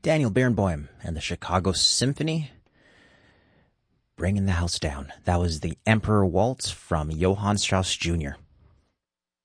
Daniel Barenboim and the Chicago Symphony, Bringing the House Down. That was the Emperor Waltz from Johann Strauss Jr.